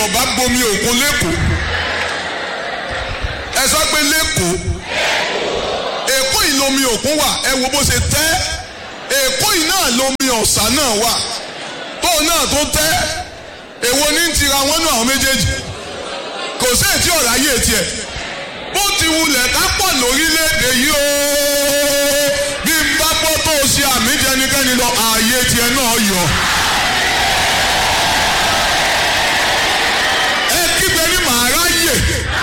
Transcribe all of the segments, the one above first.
ọba gbomi òkun lẹ́kọ̀ọ́ ẹ sọ pé lẹ́kọ̀ọ́ èkó yìí lomi òkun wà ẹ wo bó ṣe tẹ́ èkó yìí náà lomi ọ̀sà náà wà tóun náà tó tẹ́ èwo ní tira wọn náà àwọn méjèèjì kò sí ètí ọ̀rá yé tiẹ̀ bó ti wulẹ̀ ká pọ̀ lórílẹ̀‐èdè yìí o bí n bá gbọ́ tó o ṣe àmì jẹnikẹ́ni lọ ààyè tiẹ̀ náà yọ. ẹ kígbe ní màá ráyè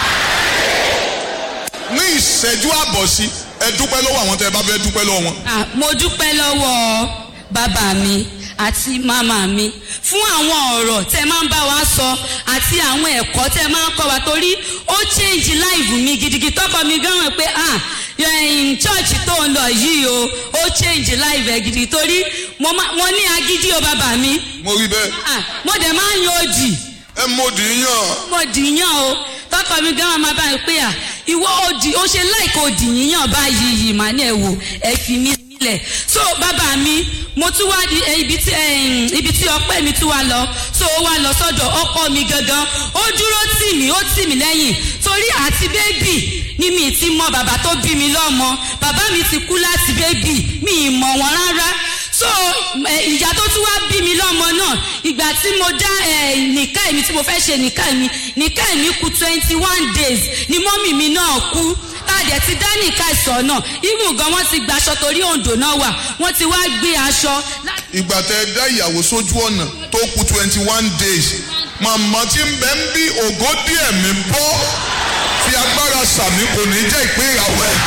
ní ìṣẹ́jú àbọ̀ sí ẹ dúpẹ́ lọ́wọ́ àwọn tẹ́ ẹ bá fẹ́ dúpẹ́ lọ́wọ́ wọn. mo dúpẹ́ lọ́wọ́ bàbá mi àti màmá mi fún àwọn ọ̀rọ̀ tẹ́ máa ń bá wa sọ àti àwọn ẹ̀kọ́ tẹ́ máa ń kọ́ wa torí ó change life mi gidigidi tọ́kọ mi gan mọ̀ pé church tó ń lọ yìí o ó change life ẹ̀ gidi torí mo ní agídí o bàbá mi. mo rí bẹ́ẹ̀. mo dẹ̀ máa ń yan òdì. ẹ mo dì í yàn. mo dì í yàn o tọ́kọ mi gan máa bá mi pé ìwọ òdì ó ṣe láìka òdì yíyàn báyìí yìí màá ní ẹ wò ẹ fi mí sílẹ̀ so bàbá mi mo tún wá ibi tí ọpẹ́ mi tún wá lọ so ó wá lọ sọ́dọ̀ ọkọ mi gangan ó dúró tì mí lẹ́yìn torí àti bébì ni mi ti mọ bàbá tó bí mi lọ́mọ bàbá mi ti kú láti bébì mi ì mọ̀ wọ́n rárá so ìyá tó tún wá bí mi lọ́mọ náà ìgbà tí mo dá nìka mi tí mo fẹ́ ṣe nìka mi kù 21 days ni mọ́mì mi náà kú tàdé ti dá nìka ìsọ̀ náà ibùn gan wọ́n ti gbaṣọ torí Oǹdó náà wà wọ́n ti wá gbé aṣọ. ìgbà tẹ ẹ dá ìyàwó sójú ọ̀nà tó kù 21 days màmá tí ń bẹ ń bí ògo díẹ̀ mi bọ́ fi agbára sàmì kò ní jẹ́ ìpín ìràwọ̀ ẹ̀.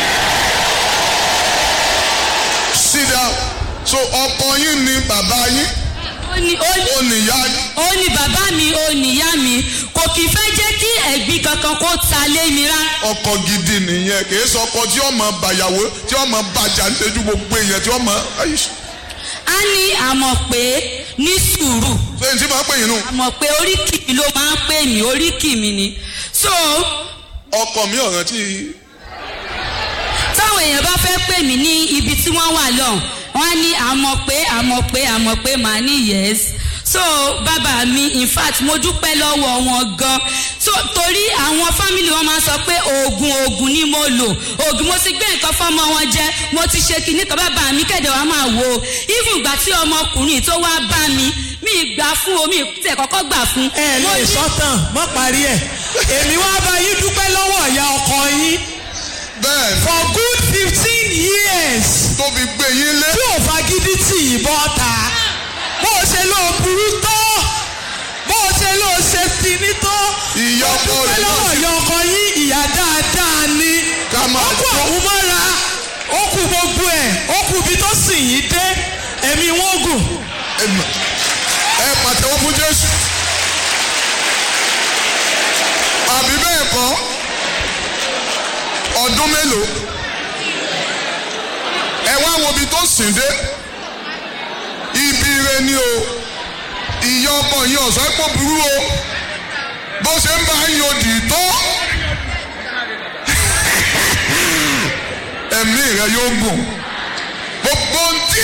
sit down so ọkọ yín ni bàbá yín ó níyá yín. ó ní bàbá mi ó níyá mi kò kì í fẹ́ jẹ́ kí ẹ̀gbin kankan kó ta lé mi rá. ọkọ gidi nìyẹn kì í sọ ọkọ tí ó máa bàyàwó tí ó máa bàjà nítorí gbogbo èèyàn tí ó máa. a ní àmọ̀ pé ní sùúrù. ṣé n tí máa pè yín nù. àmọ̀ pé oríkì mi ló máa ń pè mí oríkì mi ni. so. ọkọ mi ọ̀ràn tí. táwọn èèyàn bá fẹ́ pè mí ní ibi tí wọ́n wà lọ́hùn wọ́n á ní àmọ̀ pé màá ní yes so bàbá mi in fact mo dúpẹ́ lọ́wọ́ wọn gan so torí àwọn family wọn máa sọ pé oògùn ni mo lò oògùn mo ti gbé nǹkan fọ́mọ wọn jẹ mo ti ṣe kinní kan bàbá mi kẹ̀dẹ̀ wá máa wò ó even ìgbà tí ọmọkùnrin tó wá bá mi gbà fún omi tẹ̀ kọ́kọ́ gbà fún. ẹ lè sọ́tàn mọ́ parí ẹ̀ èmi wá bá yín dúpẹ́ lọ́wọ́ ìyá ọkọ yín. bẹ́ẹ̀ for good 15 years. tó fi gbé yín lé. tí ò fagídí tì í bọ́ ta bó o ṣe ló burú tó bó o ṣe ló ṣe tìní tó. ìyá ọkọ rẹ̀ ló ṣe ìyá ọkọ yín ìyá dáadáa ni. ká máa ó kú àwọn mọ́ra ó kú gbogbo ẹ̀ ó kú ibi tó sì yín dé ẹ̀mí wọn gùn. ẹ pàtẹ́wọ́ fún Jésù. àbí bẹ́ẹ̀ kọ́ ọdún mélòó ẹ wá wo ibi tó sìn dé ibi ire ni o ìyá ọkọ yìí ọ̀sán epo burú o bó ṣe ń bá yín odì tó ẹ̀mí rẹ yóò gùn gbogbo ntí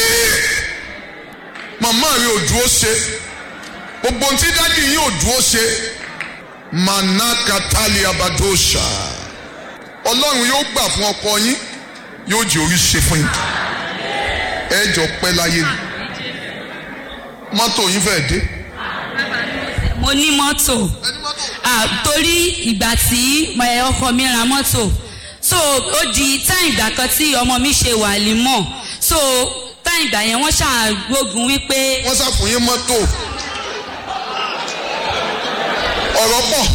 màmá rẹ ò dúró ṣe gbogbo ntí dádì yín ò dúró ṣe manakatali abadosha ọlọ́run yóò gbà fún ọkọ yín yóò jẹ́ orí ṣe fún yín ẹ jọ pẹ́ láyé ni mọ́tò yín fẹ́ dé. mo ní mọ́tò torí ìgbà tí ọkọ mi ra mọ́tò so ó di táì ìgbà kan tí ọmọ mi ṣe wàlímọ̀ so táì ìgbà yẹn wọ́n ṣàgbógun wípé. wọ́n ṣàfún yín mọ́tò ọ̀rọ̀ pọ̀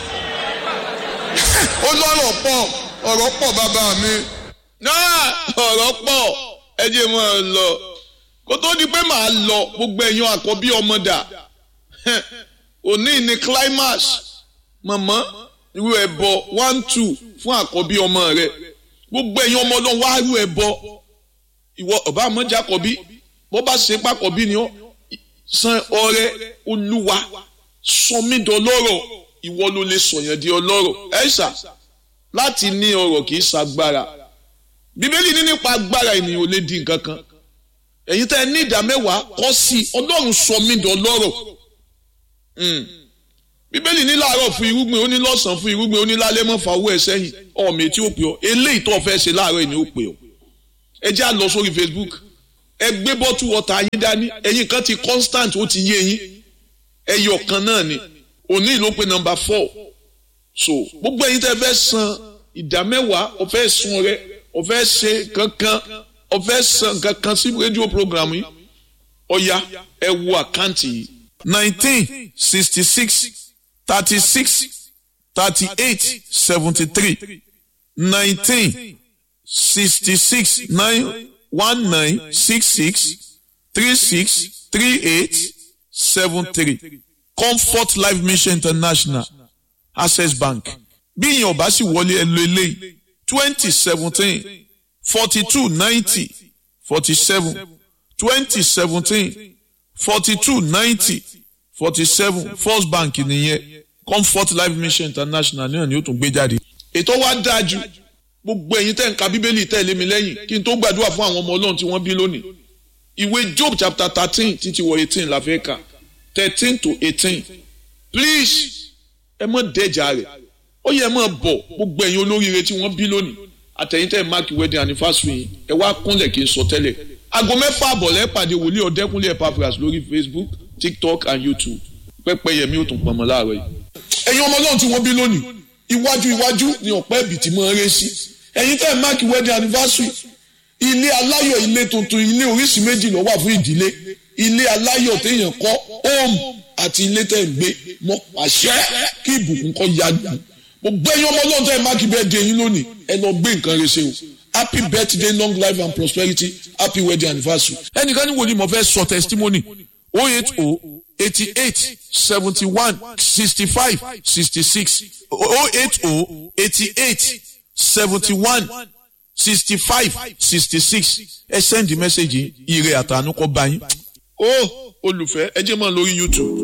ó lọ́rọ̀ pọ̀ bàbá mi náà ọ̀rọ̀ pọ̀ ẹ jẹ́ mọ́ ọ lọ kó tó di pé màá lọ gbogbo ẹ̀yàn àkọ́bí ọmọ dà òní ní climax mọ̀mọ́ irú ẹbọ 1-2 fún àkọ́bí ọmọ rẹ gbogbo ẹ̀yàn ọmọ ọlọ́run wá irú ẹbọ ìwọ ọba àmọ́jà àkọ́bí bó bá ṣe pàkọ́bí ni ó san ọrẹ olúwa sọmídọ̀lọ́rọ̀ ìwọ ló lè sọ̀yàn di ọlọ́rọ̀ ẹ̀ṣà láti ní ọrọ̀ kì í ṣagbára bíbélì ní nípa agbára ènìyàn ò lè di nǹkan kan ẹ̀yin tẹ́ ẹ ní ìdá mẹ́wàá kọ́ sí ọlọ́run sọmídọ̀lọ́rọ̀ bíbélì ní láàárọ̀ fún irúgbìn ó ní lọ́sàn-án fún irúgbìn ó ní lálẹ́ mọ́ fa owó ẹ̀ sẹ́yìn ọ̀mì tí ó pè ọ́ eléyìí tó fẹ́ ṣe láàárọ̀ yìí ni ó pè ọ́. ẹ jẹ́ à lọ sórí Facebook ẹ gbé bọ́tù wọ́tà yín dání ẹ̀yin kan ti constant ó ti yé yín ẹyọ kan náà ni òní ló pe number 4 so gbogbo ẹ̀yin tẹ́ fẹ́ san ìdámẹ́wàá ó fẹ́ sun rẹ ó fẹ́ ṣe kankan ó fẹ́ san kankan sí rédíò program yìí ọ̀ya ẹ wo àkáǹtì yìí 1966 36 38 73 1966 1966 36 38 73 Comfort Life Mission International Access Bank bí ìyẹn ọba sì wọlé ẹ lo eléyìí 2017 42 90 47 2017 42 90 47 First Bank nìyẹn Comfort Life Mission International náà ni ó tún gbé jáde. ètò wa dájú gbogbo ẹ̀yin tẹ́ ń ka bíbélì tẹ̀lé mi lẹ́yìn kí n tó gbàdúrà fún àwọn ọmọ Ọlọ́run tí wọ́n bí lónìí ìwé Job chapter 13 títí wọ 18 la fẹ́ kà 13 to 18 please ẹ mọ̀ dẹ́jà rẹ̀ ó yẹ mọ̀ bọ̀ gbogbo ẹ̀yin olóríire tí wọ́n bí lónìí àtẹ̀yìn tẹ́ mark wedding anniversary yìí ẹ wá kúnlẹ̀ kí n sọ tẹ́lẹ̀ aago 6 àbọ̀ lẹ́ pàdé wòlíì Ọ̀dẹ́kúnlé Epaphras lórí Facebook TikTok and YouTube Pẹ́pẹ́yẹmí ó tún pọnmọ́ láàárọ̀ yìí. ẹ̀yin ọmọ Ọlọ́run tí wọ́n bí lónìí iwájú ni ọ̀pẹ́ ẹ̀bì tí mo ń ré sí ẹ̀yin tẹ́ mark wedding anniversary ilé aláyọ̀ ilé tuntun ilé oríṣi méjì ló wà fún ìdílé ilé aláyọ̀ téèyàn kọ́ home àti ilé tẹ́ ń gbé mọ́ àṣẹ kí ìbùkún kọ́ yájú gbogbo ẹ̀yin ọmọ Ọlọ́run tẹ́ mark birthday yín lónìí ẹ lọ gbé nǹkan rẹ ṣe o happy birthday long life and prosperity happy wedding anniversary. ẹnìkan ní wo ni mo fẹ́ sọ testimony 080 88 71 65 66 080 88 71 65 66 ẹ send the message ire àtànú kọ bá yín. ó olùfẹ́ ẹ jẹ́ mọ́ lórí YouTube